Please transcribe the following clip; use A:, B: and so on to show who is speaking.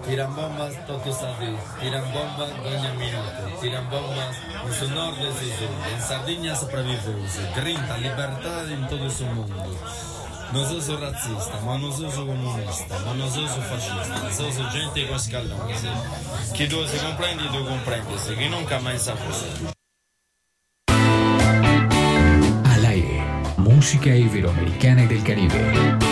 A: Tiran bombas todos os dias, tiran bombas ogni minuto, tiran bombas no seu norte e seu sul. Em Sardinha sobreviveu-se, grinta, liberdade em todo o mundo. Non sono razzista, ma non sono comunista, ma non sono fascista, sono gente con scaloni. Chi tu si comprendi, tu comprendi, chi non mai sa così.
B: Al aire, música iberoamericana y del Caribe.